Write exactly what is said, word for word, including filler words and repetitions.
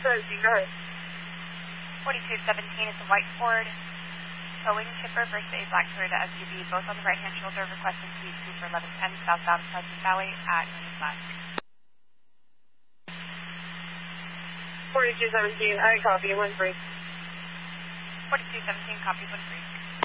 seventeen, go ahead. forty-two seventeen is a white Ford towing chipper versus a black Toyota S U V, both on the right-hand shoulder, requesting speed two for eleven ten southbound Pleasant Valley at Mooney Flat. forty-two seventeen, I copy, one three. forty-two seventeen, copy, one three.